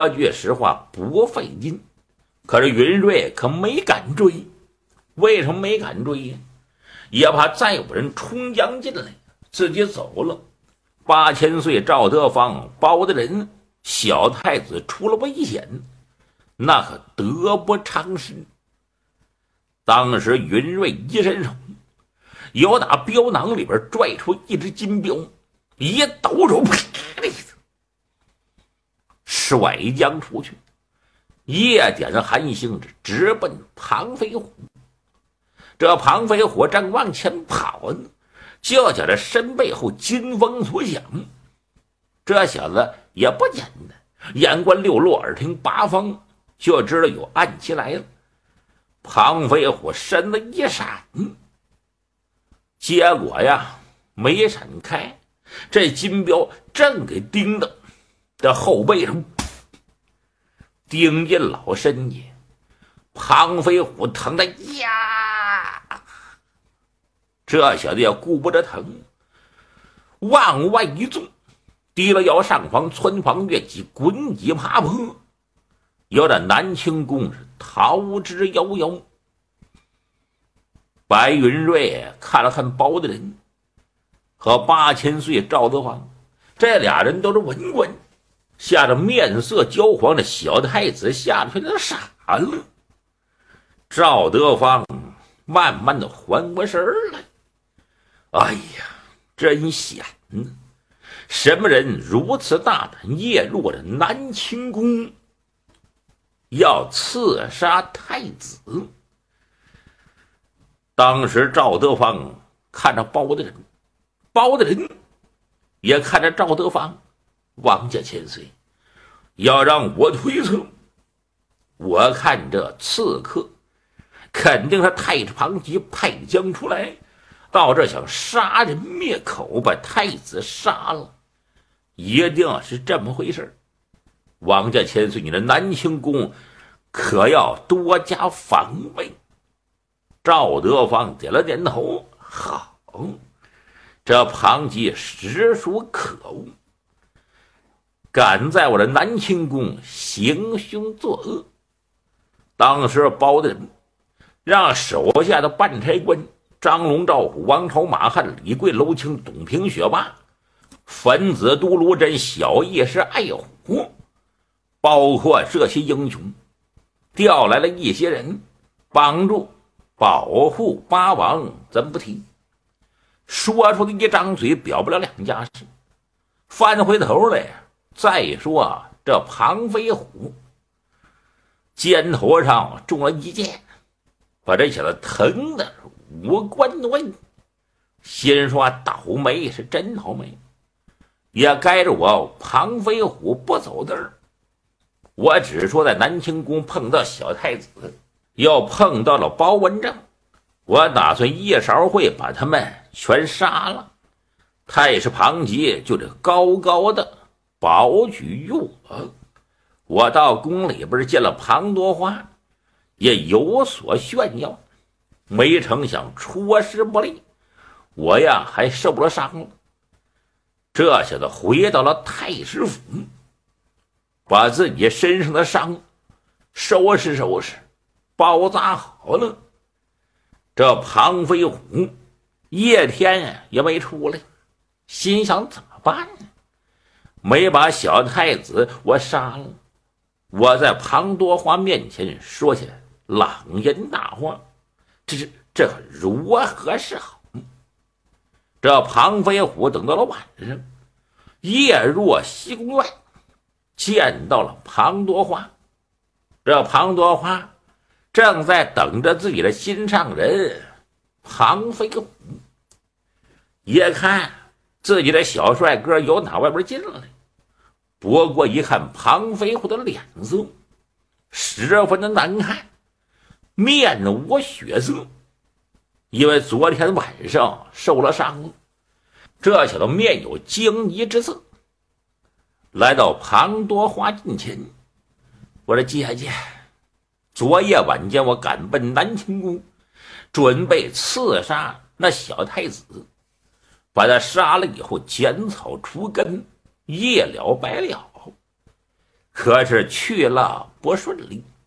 句实话不费劲，可是云瑞可没敢追。为什么没敢追呀？也怕再有人冲将进来，自己走了。8000岁赵德芳包的人，小太子出了危险，那可得不偿失。当时云瑞一伸手，由打镖囊里边拽出一只金镖，一抖手，啪的一声甩将出去。夜点的韩星直奔庞飞虎。这庞飞虎正往前跑呢，就觉着身背后金风所响。这小子也不简单，眼观六路，耳听八方，就知道有暗器来了。庞飞虎身子一闪，结果呀没闪开，这金镖正给钉到这后背上，钉进老身爷。庞飞虎疼得呀，这小子也顾不着疼，往外一纵，提了腰上方窜房跃起，滚几爬坡，有点南清宫是逃之夭夭。白云瑞看了看包大人和8000岁赵德芳，这俩人都是文官，吓得面色焦黄的小太子吓得全都傻了。赵德芳慢慢的缓过神来，哎呀，真险呢！什么人如此大胆，夜入了南清宫，要刺杀太子？当时赵德芳看着包大人，包大人也看着赵德芳。王家千岁，要让我推测，我看这刺客肯定是太子庞吉派将出来，到这想杀人灭口，把太子杀了，一定是这么回事。王家千岁，你的南清宫可要多加防备。赵德芳点了点头，好，这庞吉实属可恶，敢在我的南清宫行凶作恶。当时包大人让手下的办差官张龙、赵虎、王朝、马汉、李贵、娄清、董平、雪霸、樊子、都卢真、小叶是爱虎，包括这些英雄，调来了一些人帮助保护八王，怎不提？说出的一张嘴表不了两家事。翻回头来再说这庞飞虎肩头上中了一箭，把这小子疼的五官挪移，心说倒霉是真倒霉，也该着我庞飞虎不走的儿。我只说在南清宫碰到小太子，又碰到了包文正，我打算一勺会把他们全杀了。太师庞吉就这高高的保举我到宫里边见了庞多花，也有所炫耀，没成想出师不利，我呀还受了伤了。这下子回到了太师府，把自己身上的伤收拾收拾，包扎好了。这庞飞虎夜天也没出来，心想怎么办呢？没把小太子我杀了，我在庞多花面前说些朗言大话，这如何是好？这庞飞虎等到了晚上，夜入西宫院，见到了庞多花。这庞多花正在等着自己的心上人庞飞虎，也看自己的小帅哥由哪外边进来。不过一看庞飞虎的脸色十分的难看，面无血色，因为昨天晚上受了伤，这小子面有惊疑之色。来到庞多花近前，我说姐姐，昨夜晚间我赶奔南清宫，准备刺杀那小太子，把他杀了以后剪草除根，一了百了。 可是去了不顺利。